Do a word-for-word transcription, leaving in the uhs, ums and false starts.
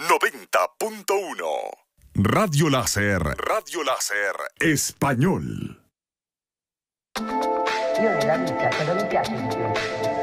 noventa punto uno. Radio Láser, Radio Láser Español. Io nella vita, cosa mi piace di più?